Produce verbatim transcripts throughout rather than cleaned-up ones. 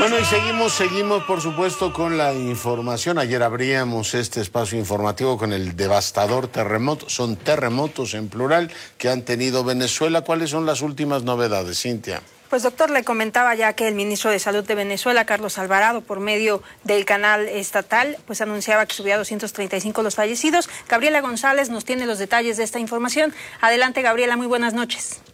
Bueno, y seguimos, seguimos por supuesto con la información. Ayer abríamos este espacio informativo con el devastador terremoto. Son terremotos en plural que han tenido Venezuela. ¿Cuáles son las últimas novedades, Cintia? Pues doctor, le comentaba ya que el ministro de Salud de Venezuela, Carlos Alvarado, por medio del canal estatal, pues anunciaba que subía a doscientos treinta y cinco los fallecidos. Gabriela González nos tiene los detalles de esta información. Adelante, Gabriela, muy buenas noches.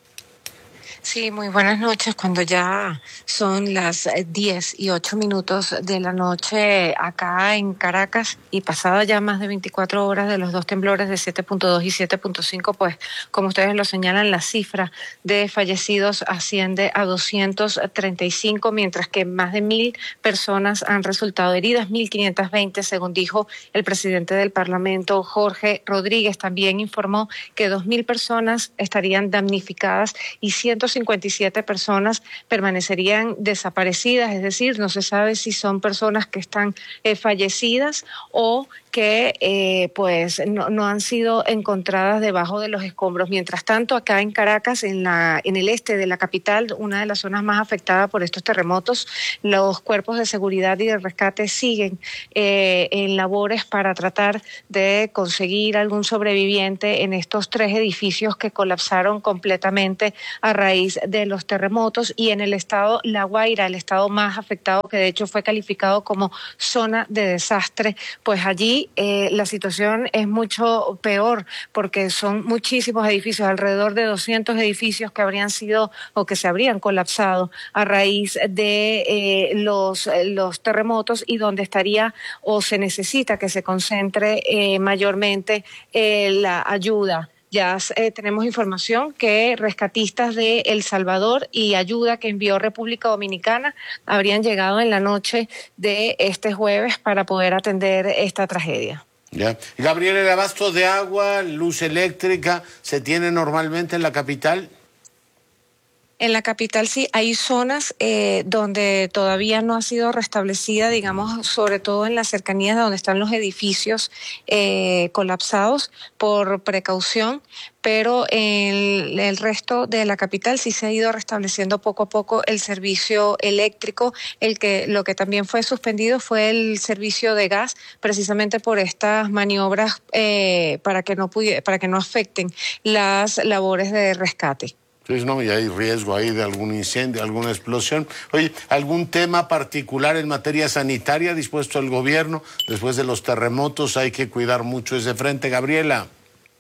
Sí, muy buenas noches. Cuando ya son las diez y ocho minutos de la noche acá en Caracas y pasada ya más de veinticuatro horas de los dos temblores de siete punto dos y siete punto cinco, pues como ustedes lo señalan, la cifra de fallecidos asciende a doscientos treinta y cinco, mientras que más de mil personas han resultado heridas, mil quinientas veinte, según dijo el presidente del Parlamento, Jorge Rodríguez. También informó que dos mil personas estarían damnificadas y ciento cincuenta y siete personas permanecerían desaparecidas, es decir, no se sabe si son personas que están eh, fallecidas o que eh, pues no, no han sido encontradas debajo de los escombros. Mientras tanto, acá en Caracas, en la en el este de la capital, una de las zonas más afectadas por estos terremotos, los cuerpos de seguridad y de rescate siguen eh, en labores para tratar de conseguir algún sobreviviente en estos tres edificios que colapsaron completamente a raíz de los terremotos. Y en el estado La Guaira, el estado más afectado, que de hecho fue calificado como zona de desastre, pues allí Eh, la situación es mucho peor porque son muchísimos edificios, alrededor de doscientos edificios que habrían sido o que se habrían colapsado a raíz de eh, los, los terremotos, y donde estaría o se necesita que se concentre eh, mayormente eh, la ayuda. Ya eh, tenemos información que rescatistas de El Salvador y ayuda que envió República Dominicana habrían llegado en la noche de este jueves para poder atender esta tragedia. Ya. Gabriel, ¿el abasto de agua, luz eléctrica, se tiene normalmente en la capital? En la capital sí, hay zonas eh, donde todavía no ha sido restablecida, digamos, sobre todo en las cercanías de donde están los edificios eh, colapsados por precaución, pero en el resto de la capital sí se ha ido restableciendo poco a poco el servicio eléctrico. El que lo que también fue suspendido fue el servicio de gas, precisamente por estas maniobras eh, para que no pudi- para que no afecten las labores de rescate. Sí, no, y hay riesgo ahí de algún incendio, alguna explosión. Oye, ¿algún tema particular en materia sanitaria dispuesto el gobierno? Después de los terremotos hay que cuidar mucho ese frente, Gabriela.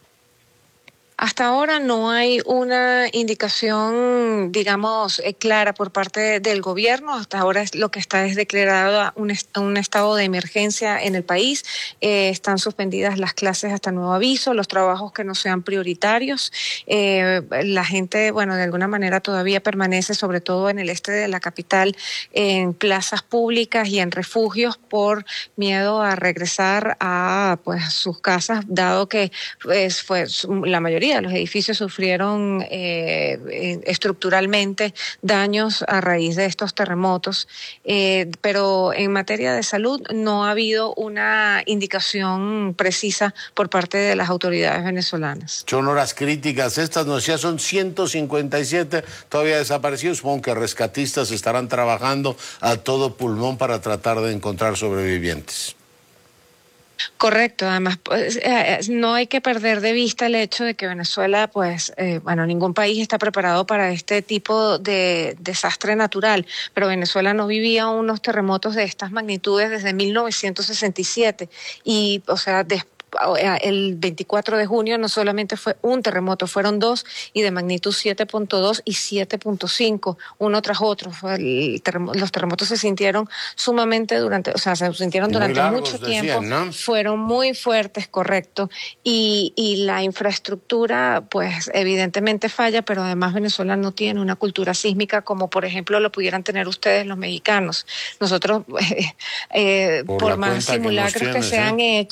Hasta ahora no hay una indicación, digamos, eh, clara por parte del gobierno. Hasta ahora es, lo que está es declarado un, est un estado de emergencia en el país. Eh, están suspendidas las clases hasta nuevo aviso, los trabajos que no sean prioritarios. Eh, la gente, bueno, de alguna manera todavía permanece, sobre todo en el este de la capital, en plazas públicas y en refugios por miedo a regresar a pues sus casas, dado que pues, fue la mayoría los edificios sufrieron eh, estructuralmente daños a raíz de estos terremotos, eh, pero en materia de salud no ha habido una indicación precisa por parte de las autoridades venezolanas. Son horas críticas estas, nos decía, son ciento cincuenta y siete todavía desaparecidos. Supongo que rescatistas estarán trabajando a todo pulmón para tratar de encontrar sobrevivientes. Correcto, además pues, eh, no hay que perder de vista el hecho de que Venezuela, pues, eh, bueno, ningún país está preparado para este tipo de desastre natural, pero Venezuela no vivía unos terremotos de estas magnitudes desde mil novecientos sesenta y siete y, o sea, después el veinticuatro de junio no solamente fue un terremoto, fueron dos, y de magnitud siete punto dos y siete punto cinco, uno tras otro. El terremo los terremotos se sintieron sumamente durante, o sea, se sintieron durante mucho tiempo, decían, ¿no? Fueron muy fuertes, correcto, y, y la infraestructura, pues, evidentemente falla, pero además Venezuela no tiene una cultura sísmica como, por ejemplo, lo pudieran tener ustedes los mexicanos. Nosotros, eh, eh, por, por más simulacros que, que se han hecho,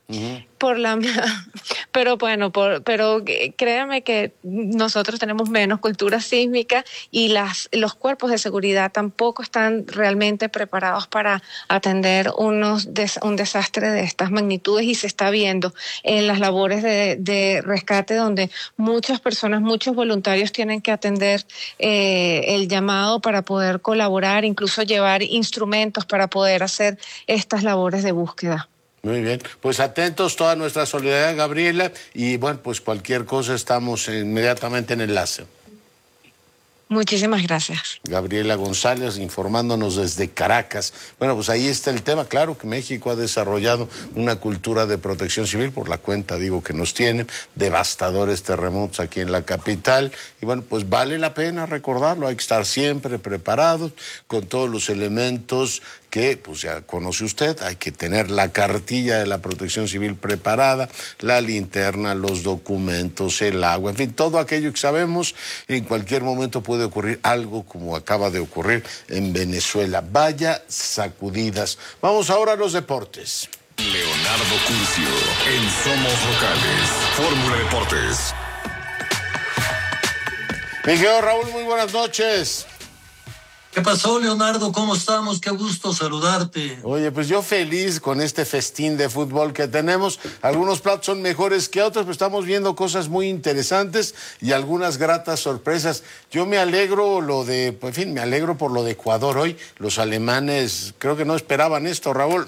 Uh-huh. Por la, pero bueno, por, pero créame que nosotros tenemos menos cultura sísmica y las, los cuerpos de seguridad tampoco están realmente preparados para atender unos des, un desastre de estas magnitudes, y se está viendo en las labores de, de rescate donde muchas personas, muchos voluntarios tienen que atender eh, el llamado para poder colaborar, incluso llevar instrumentos para poder hacer estas labores de búsqueda. Muy bien, pues atentos, toda nuestra solidaridad, Gabriela, y bueno, pues cualquier cosa estamos inmediatamente en enlace. Muchísimas gracias. Gabriela González informándonos desde Caracas. Bueno, pues ahí está el tema. Claro que México ha desarrollado una cultura de protección civil, por la cuenta, digo, que nos tienen, devastadores terremotos aquí en la capital. Y bueno, pues vale la pena recordarlo, hay que estar siempre preparados con todos los elementos que, pues ya conoce usted, hay que tener la cartilla de la protección civil preparada, la linterna, los documentos, el agua, en fin, todo aquello que sabemos. En cualquier momento puede ocurrir algo como acaba de ocurrir en Venezuela. Vaya sacudidas. Vamos ahora a los deportes. Leonardo Curcio en Somos Locales, Fórmula Deportes. Miguel Raúl, muy buenas noches. ¿Qué pasó, Leonardo? ¿Cómo estamos? Qué gusto saludarte. Oye, pues yo feliz con este festín de fútbol que tenemos. Algunos platos son mejores que otros, pero estamos viendo cosas muy interesantes y algunas gratas sorpresas. Yo me alegro lo de, pues, en fin, me alegro por lo de Ecuador hoy. Los alemanes creo que no esperaban esto, Raúl.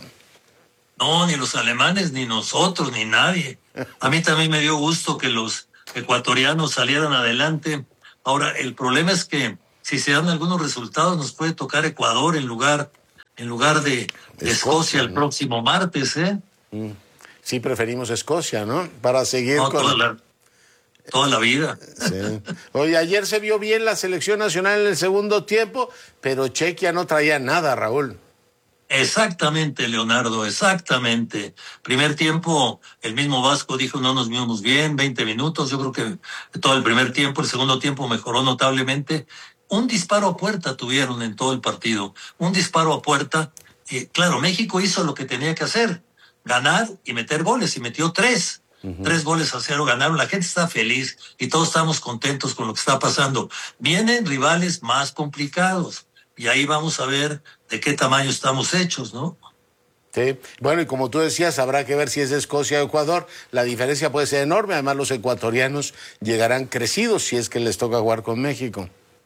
No, ni los alemanes, ni nosotros, ni nadie. A mí también me dio gusto que los ecuatorianos salieran adelante. Ahora, el problema es que si se dan algunos resultados, nos puede tocar Ecuador en lugar, en lugar de, de Escocia, Escocia el ¿no? próximo martes, ¿eh? Mm. Sí, preferimos Escocia, ¿no? Para seguir no, con... Toda la, toda la vida. Sí. Oye, ayer se vio bien la selección nacional en el segundo tiempo, pero Chequia no traía nada, Raúl. Exactamente, Leonardo, exactamente. Primer tiempo, el mismo Vasco dijo no nos vimos bien, veinte minutos, yo creo que todo el primer tiempo, el segundo tiempo mejoró notablemente. Un disparo a puerta tuvieron en todo el partido, un disparo a puerta. Eh, claro, México hizo lo que tenía que hacer, ganar y meter goles, y metió tres. Uh-huh. Tres goles a cero ganaron, la gente está feliz y todos estamos contentos con lo que está pasando. Vienen rivales más complicados y ahí vamos a ver de qué tamaño estamos hechos, ¿no? Sí, bueno, y como tú decías, habrá que ver si es de Escocia o Ecuador. La diferencia puede ser enorme, además los ecuatorianos llegarán crecidos si es que les toca jugar con México.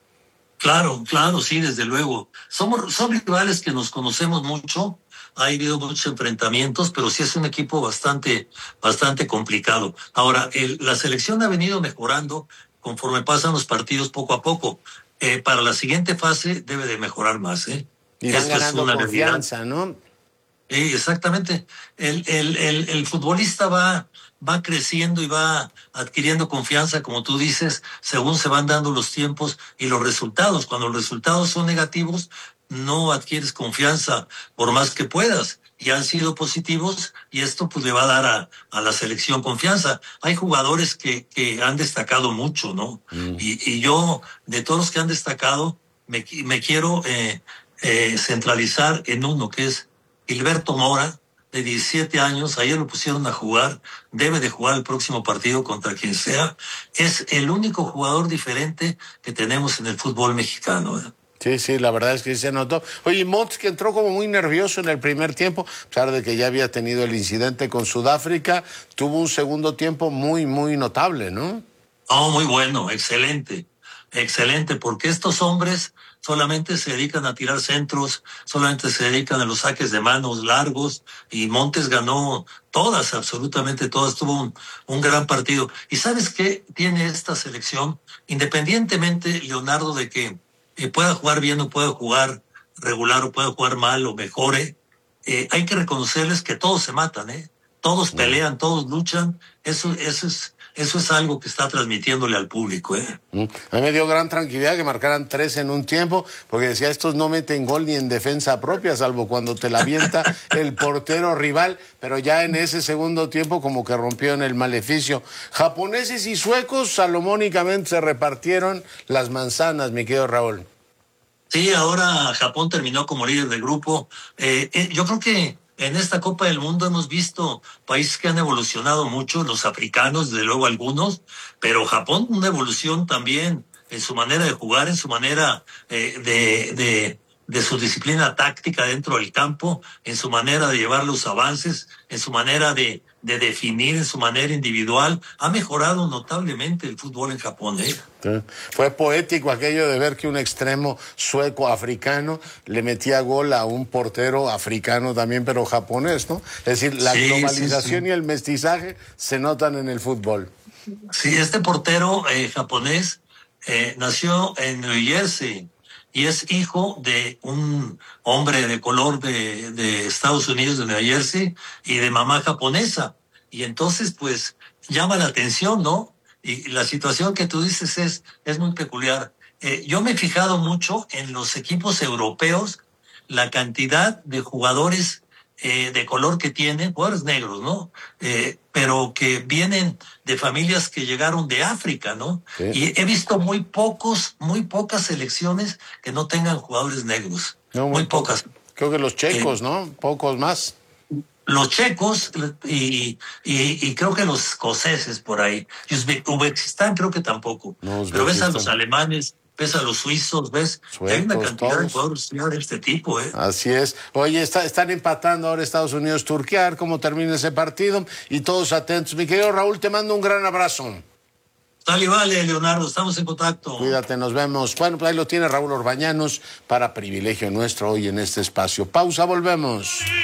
Claro, claro, sí, desde luego. Somos, son rivales que nos conocemos mucho, ha habido muchos enfrentamientos, pero sí es un equipo bastante, bastante complicado. Ahora, el, la selección ha venido mejorando conforme pasan los partidos poco a poco. Eh, para la siguiente fase debe de mejorar más, ¿eh? Y van ganando es una confianza, realidad. ¿No? Eh, exactamente. El, el, el, el futbolista va, va creciendo y va adquiriendo confianza, como tú dices, según se van dando los tiempos y los resultados. Cuando los resultados son negativos, no adquieres confianza por más que puedas. Y han sido positivos y esto pues le va a dar a, a la selección confianza. Hay jugadores que, que han destacado mucho, ¿no? Mm. Y, y yo, de todos los que han destacado, me, me quiero eh, eh, centralizar en uno, que es Gilberto Mora, de diecisiete años, ayer lo pusieron a jugar, debe de jugar el próximo partido contra quien sea. Es el único jugador diferente que tenemos en el fútbol mexicano, ¿eh? Sí, sí, la verdad es que se notó. Oye, Montes, que entró como muy nervioso en el primer tiempo, a pesar de que ya había tenido el incidente con Sudáfrica, tuvo un segundo tiempo muy, muy notable, ¿no? Oh, muy bueno, excelente, excelente, porque estos hombres solamente se dedican a tirar centros, solamente se dedican a los saques de manos largos, y Montes ganó todas, absolutamente todas, tuvo un, un gran partido. ¿Y sabes qué tiene esta selección? Independientemente, Leonardo, de que eh, pueda jugar bien o pueda jugar regular o pueda jugar mal o mejore, eh, hay que reconocerles que todos se matan, ¿eh? Todos pelean, todos luchan, eso, eso es... Eso es algo que está transmitiéndole al público, ¿eh? A mí me dio gran tranquilidad que marcaran tres en un tiempo, porque decía, estos no meten gol ni en defensa propia, salvo cuando te la avienta el portero rival, pero ya en ese segundo tiempo como que rompieron el maleficio. Japoneses y suecos salomónicamente se repartieron las manzanas, mi querido Raúl. Sí, ahora Japón terminó como líder del grupo. Eh, eh, yo creo que En esta Copa del Mundo hemos visto países que han evolucionado mucho, los africanos, desde luego algunos, pero Japón una evolución también en su manera de jugar, en su manera eh, de, de, de su disciplina táctica dentro del campo, en su manera de llevar los avances, en su manera de, de definir, en su manera individual. Ha mejorado notablemente el fútbol en Japón, ¿eh? Sí. Fue poético aquello de ver que un extremo sueco-africano le metía gol a un portero africano también, pero japonés, ¿no? Es decir, la Sí, globalización sí, sí. y el mestizaje se notan en el fútbol. Sí, este portero eh, japonés eh, nació en New Jersey y es hijo de un hombre de color de, de Estados Unidos, de New Jersey, y de mamá japonesa. Y entonces, pues, llama la atención, ¿no? Y la situación que tú dices es, es muy peculiar. Eh, yo me he fijado mucho en los equipos europeos, la cantidad de jugadores eh, de color que tienen, jugadores negros, ¿no? Eh, pero que vienen de familias que llegaron de África, ¿no? Sí. Y he visto muy pocos, muy pocas selecciones que no tengan jugadores negros. No, muy, muy pocas. poco. Creo que los checos, ¿no? Pocos más. Los checos y, y, y creo que los escoceses por ahí. Y Uzbe- Uzbekistán creo que tampoco. No, Pero ves a Uzbekistán. los alemanes, ves a los suizos, ves. Y hay una Suecos, cantidad todos. de jugadores de este tipo, ¿eh? Así es. Oye, está, están empatando ahora Estados Unidos, Turquía, a ver cómo termina ese partido. Y todos atentos. Mi querido Raúl, te mando un gran abrazo. Dale, vale, Leonardo, estamos en contacto. Cuídate, nos vemos. Bueno, pues ahí lo tiene Raúl Orbañanos para privilegio nuestro hoy en este espacio. Pausa, volvemos.